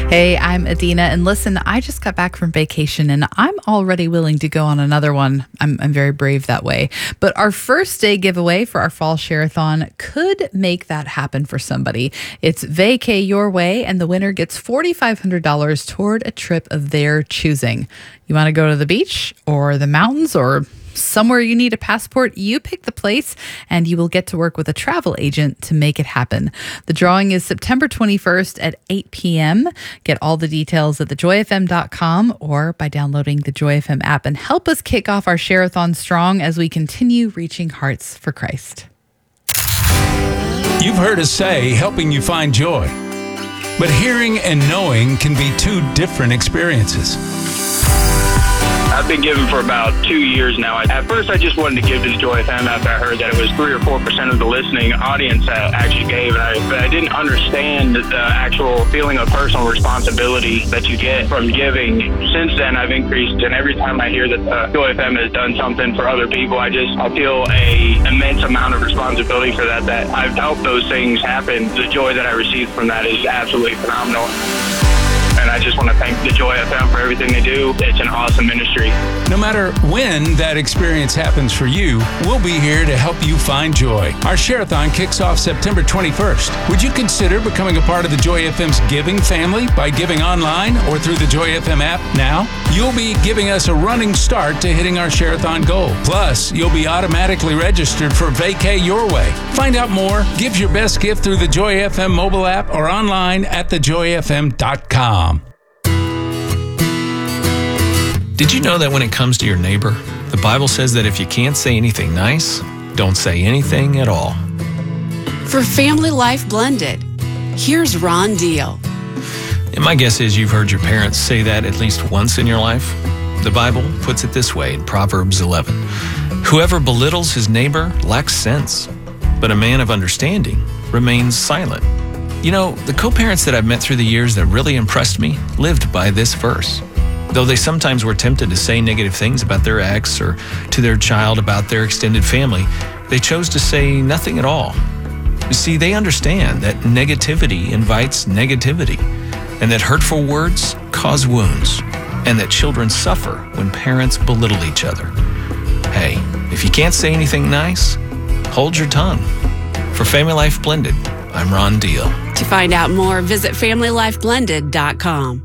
Hey, I'm Adina, and listen, I just got back from vacation and I'm already willing to go on another one. I'm very brave that way. But our first day giveaway for our fall share-a-thon could make that happen for somebody. It's Vacay Your Way, and the winner gets $4,500 toward a trip of their choosing. You want to go to the beach or the mountains or somewhere you need a passport? You pick the place and you will get to work with a travel agent to make it happen. The drawing is September 21st at 8 p.m. Get all the details at thejoyfm.com or by downloading the Joy FM app, and help us kick off our share-a-thon strong as we continue reaching hearts for Christ. You've heard us say helping you find joy, but hearing and knowing can be two different experiences. I've been giving for about 2 years now. At first, I just wanted to give to the Joy FM after I heard that it was 3 or 4% of the listening audience that actually gave. But I didn't understand the actual feeling of personal responsibility that you get from giving. Since then, I've increased, and every time I hear that Joy FM has done something for other people, I feel an immense amount of responsibility for that I've helped those things happen. The joy that I received from that is absolutely phenomenal. And I just want to thank the Joy FM for everything they do. It's an awesome ministry. No matter when that experience happens for you, we'll be here to help you find joy. Our share-a-thon kicks off September 21st. Would you consider becoming a part of the Joy FM's giving family by giving online or through the Joy FM app now? You'll be giving us a running start to hitting our share-a-thon goal. Plus, you'll be automatically registered for Vacay Your Way. Find out more. Give your best gift through the Joy FM mobile app or online at thejoyfm.com. Did you know that when it comes to your neighbor, the Bible says that if you can't say anything nice, don't say anything at all? For Family Life Blended, here's Ron Deal. And my guess is you've heard your parents say that at least once in your life. The Bible puts it this way in Proverbs 11. Whoever belittles his neighbor lacks sense, but a man of understanding remains silent. You know, the co-parents that I've met through the years that really impressed me lived by this verse. Though they sometimes were tempted to say negative things about their ex or to their child about their extended family, they chose to say nothing at all. You see, they understand that negativity invites negativity, and that hurtful words cause wounds, and that children suffer when parents belittle each other. Hey, if you can't say anything nice, hold your tongue. For Family Life Blended, I'm Ron Deal. To find out more, visit FamilyLifeBlended.com.